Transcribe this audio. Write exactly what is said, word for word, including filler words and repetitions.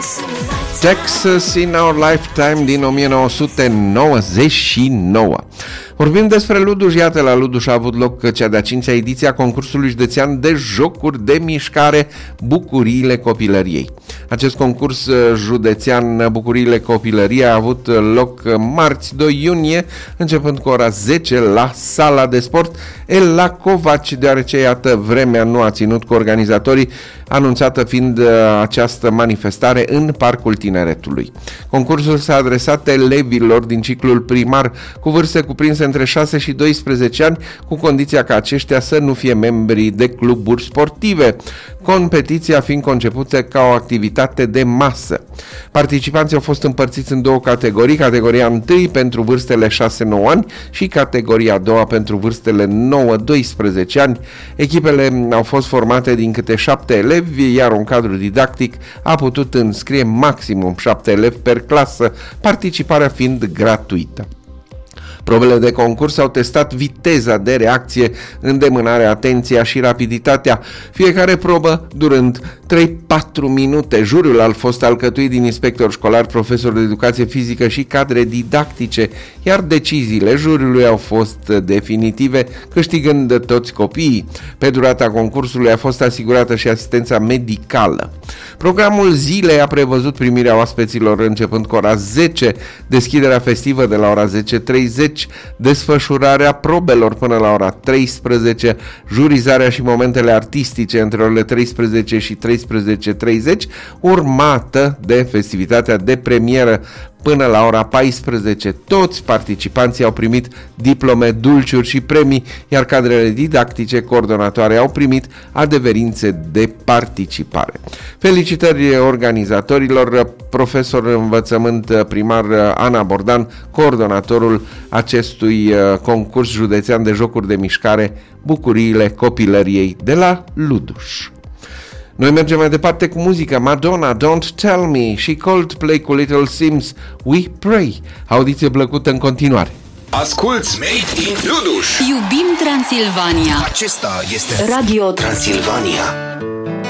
Texas in Our Lifetime din o mie nouă sute nouăzeci și nouă. Vorbim despre Luduș. Iată, la Luduș a avut loc cea de-a cincea ediție a concursului județean de jocuri de mișcare Bucuriile Copilăriei. Acest concurs județean Bucuriile Copilăriei a avut loc marți doi iunie, începând cu ora zece la sala de sport El la Covaci, deoarece, iată, vremea nu a ținut cu organizatorii, anunțată fiind această manifestare în Parcul Tineretului. Concursul s-a adresat elevilor din ciclul primar cu vârste cuprinse între șase și doisprezece ani, cu condiția ca aceștia să nu fie membri de cluburi sportive, competiția fiind concepută ca o activitate de masă. Participanții au fost împărțiți în două categorii, categoria întâi pentru vârstele șase nouă ani și categoria a doua pentru vârstele nouă doisprezece ani. Echipele au fost formate din câte șapte elevi, iar un cadru didactic a putut înscrie maximum șapte elevi per clasă, participarea fiind gratuită. Probele de concurs au testat viteza de reacție, îndemânarea, atenția și rapiditatea, fiecare probă durând trei patru minute. Juriul a fost alcătuit din inspectori școlari, profesori de educație fizică și cadre didactice, iar deciziile juriului au fost definitive, câștigând toți copiii. Pe durata concursului a fost asigurată și asistența medicală. Programul zilei a prevăzut primirea oaspeților începând cu ora zece, deschiderea festivă de la ora zece treizeci, desfășurarea probelor până la ora treisprezece, jurizarea și momentele artistice între orele treisprezece și treisprezece treizeci, urmată de festivitatea de premieră până la ora paisprezece. Toți participanții au primit diplome, dulciuri și premii, iar cadrele didactice coordonatoare au primit adeverințe de participare. Felicitări organizatorilor, profesor în învățământ primar Ana Bordan, coordonatorul acestui concurs județean de jocuri de mișcare Bucuriile Copilăriei de la Luduș. Noi mergem mai departe cu muzica. Madonna, Don't Tell Me, și Coldplay cu Little Sims, We Pray. Audiție plăcută în continuare. Asculți Made in Luduș. Iubim Transilvania. Acesta este Radio Transilvania.